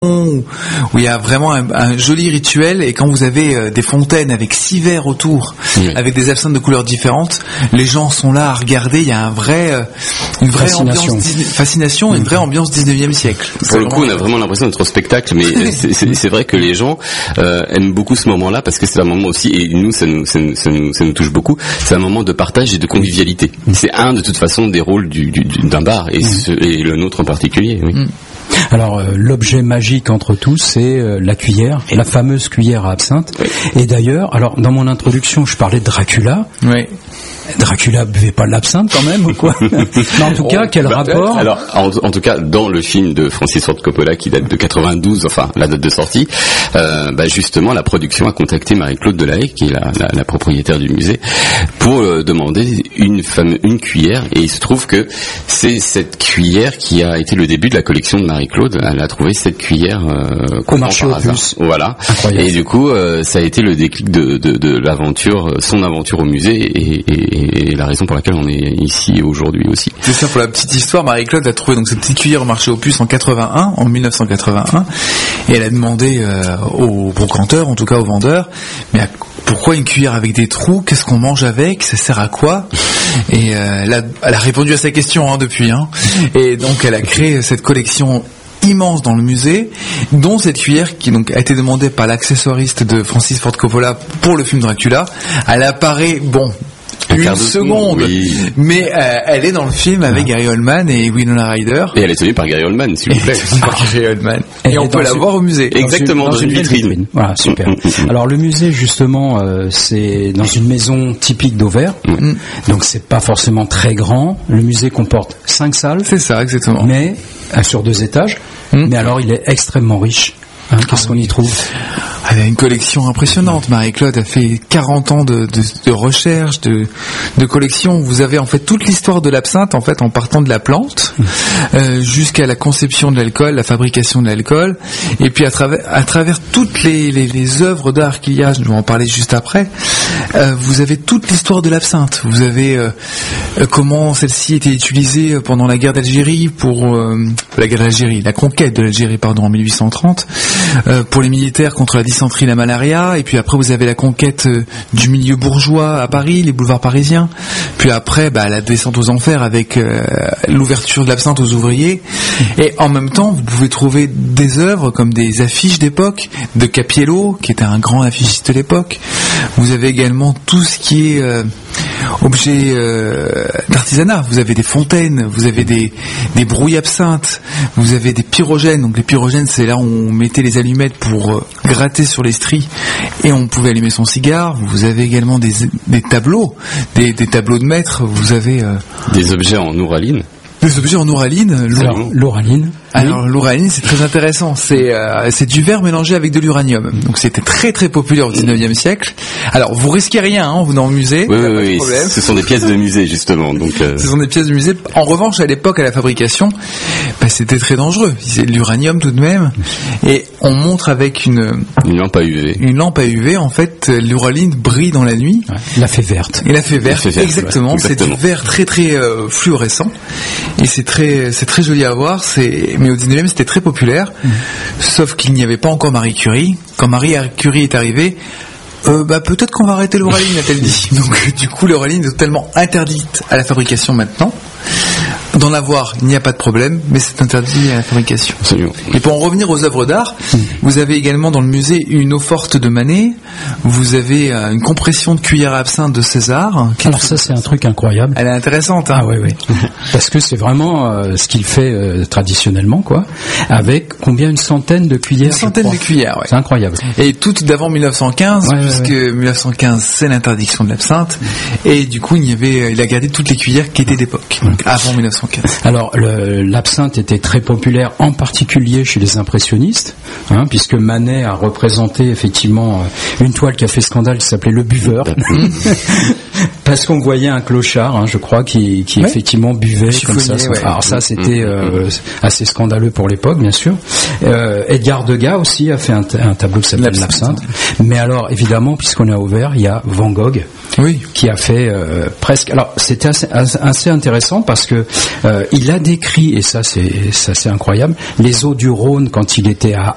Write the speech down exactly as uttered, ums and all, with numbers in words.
où il y a vraiment un, un joli rituel, et quand vous avez euh, des fontaines avec six verres autour, oui. avec des absinthes de couleurs différentes, les gens sont là à regarder. Il y a un vrai, euh, une vraie fascination. ambiance, fascination, et une vraie ambiance dix-neuvième siècle. Pour c'est le coup, on a vraiment l'impression d'être au spectacle, mais c'est, c'est, c'est vrai que les gens euh, aiment beaucoup ce moment-là parce que c'est un moment aussi, et nous, ça nous, ça nous, ça nous, ça nous touche beaucoup. C'est un moment de partage et de convivialité. C'est un de toute façon des rôles du, du, d'un bar, et, ce, et le nôtre en particulier. Oui. Mm. Alors euh, l'objet magique entre tous, c'est euh, la cuillère, la fameuse cuillère à absinthe. Oui. Et d'ailleurs, alors dans mon introduction, je parlais de Dracula. Oui. Dracula buvait pas de l'absinthe quand même ou quoi? Mais en tout cas, oh, quel bah, rapport? Alors, en, en tout cas, dans le film de Francis Ford Coppola qui date de quatre-vingt-douze, enfin la date de sortie, euh, bah, justement, la production a contacté Marie-Claude Delahaye, qui est la, la, la propriétaire du musée, pour euh, demander une fame, une cuillère. Et il se trouve que c'est cette cuillère qui a été le début de la collection de Marie-Claude. Elle a trouvé cette cuillère euh, au marché aux puces. Voilà. Incroyable. Et du coup, euh, ça a été le déclic de, de, de l'aventure, son aventure au musée, et, et et la raison pour laquelle on est ici aujourd'hui aussi. C'est ça, pour la petite histoire, Marie-Claude a trouvé donc cette petite cuillère au marché aux puces en quatre-vingt-un, en mille neuf cent quatre-vingt-un, et elle a demandé euh, aux brocanteurs, en tout cas aux vendeurs, mais à, pourquoi une cuillère avec des trous? Qu'est-ce qu'on mange avec? Ça sert à quoi? Et euh, elle, a, elle a répondu à sa question hein, depuis. Hein. Et donc elle a créé cette collection immense dans le musée, dont cette cuillère qui donc a été demandée par l'accessoiriste de Francis Ford Coppola pour le film Dracula. Elle apparaît, bon, une seconde, oui. mais euh, elle est dans le film avec ah. Gary Oldman et Winona Ryder. Et elle est tenue par Gary Oldman, s'il vous plaît. Par Gary Oldman. Et, et on peut la ce... voir au musée. Exactement, dans, dans une, une vitrine. vitrine. Voilà, super. Alors le musée, justement, euh, c'est dans une maison typique d'Auvers, mm. donc c'est pas forcément très grand. Le musée comporte cinq salles. C'est ça, exactement. Mais euh, sur deux étages. Mm. Mais alors il est extrêmement riche. Hein, qu'est-ce ah, qu'on y trouve? Elle a une collection impressionnante. Marie-Claude a fait quarante ans de, de, de recherche, de, de collection. Vous avez en fait toute l'histoire de l'absinthe, en fait, en partant de la plante euh, jusqu'à la conception de l'alcool, la fabrication de l'alcool, et puis à travers, à travers toutes les, les, les œuvres d'art qu'il y a, je vais en parler juste après, euh, vous avez toute l'histoire de l'absinthe. Vous avez euh, comment celle-ci était utilisée pendant la guerre d'Algérie, pour euh, la guerre d'Algérie, la conquête de l'Algérie, pardon, en mille huit cent trente, euh, pour les militaires contre la dysenterie, la malaria, et puis après vous avez la conquête euh, du milieu bourgeois à Paris, les boulevards parisiens, puis après bah, la descente aux enfers avec euh, l'ouverture de l'absinthe aux ouvriers, et en même temps vous pouvez trouver des œuvres comme des affiches d'époque de Capiello, qui était un grand affichiste de l'époque. Vous avez également tout ce qui est euh, objet euh, d'artisanat. Vous avez des fontaines, vous avez des, des brouilles absinthes, vous avez des pyrogènes. Donc les pyrogènes, c'est là où on mettait les allumettes pour euh, gratter sur les stries et on pouvait allumer son cigare. Vous avez également des, des tableaux, des, des tableaux de maître. Vous avez euh, des objets en ouraline. Des objets en ouraline. Alors, l'ouraline. Alors oui. L'ouraline, c'est très intéressant. C'est euh, c'est du verre mélangé avec de l'uranium. Donc c'était très très populaire au dix-neuvième siècle. Alors vous risquez rien, hein, vous dans le musée. Oui, oui, oui. Problème. Ce sont des pièces de musée justement. Donc euh... ce sont des pièces de musée. En revanche, à l'époque, à la fabrication, bah, c'était très dangereux. C'est de l'uranium tout de même. Et on montre avec une une lampe à U V. Une lampe à U V. En fait, l'uraline brille dans la nuit. Ouais. La fait verte. Et la fait verte. La fait verte exactement. Ouais, exactement. C'est du vert très très euh, fluorescent. Et c'est très c'est très joli à voir. C'est mais au dix-neuvième, c'était très populaire, mmh. sauf qu'il n'y avait pas encore Marie Curie. Quand Marie Curie est arrivée, euh, bah, peut-être qu'on va arrêter l'ouraline, a-t-elle dit. Donc du coup, l'ouraline est totalement interdite à la fabrication maintenant. D'en avoir, il n'y a pas de problème, mais c'est interdit à la fabrication. Absolument. Et pour en revenir aux œuvres d'art, mmh. vous avez également dans le musée une eau forte de Manet, vous avez euh, une compression de cuillère à absinthe de César. Alors ça, c'est un truc incroyable. Elle est intéressante. Hein. Ah oui, oui. Parce que c'est vraiment euh, ce qu'il fait euh, traditionnellement, quoi. Avec combien, une centaine de cuillères. Une centaine de cuillères, ouais. C'est incroyable. Et toutes d'avant mille neuf cent quinze, ouais, puisque ouais, ouais. mille neuf cent quinze, c'est l'interdiction de l'absinthe. Mmh. Et du coup, il y avait, il a gardé toutes les cuillères qui étaient d'époque, donc avant mille neuf cent quinze. Alors, le, l'absinthe était très populaire, en particulier chez les impressionnistes, hein, puisque Manet a représenté effectivement une toile qui a fait scandale, qui s'appelait Le Buveur, parce qu'on voyait un clochard, hein, je crois, qui, qui ouais. effectivement buvait comme ça. Ouais. Alors ça, c'était euh, assez scandaleux pour l'époque, bien sûr. Euh, Edgar Degas aussi a fait un, t- un tableau qui s'appelle L'absinthe. Mais alors, évidemment, puisqu'on est à Auvers, il y a Van Gogh, oui. qui a fait euh, presque... Alors, c'était assez, assez intéressant parce que euh, il a décrit, et ça c'est, ça c'est incroyable, les eaux du Rhône quand il était à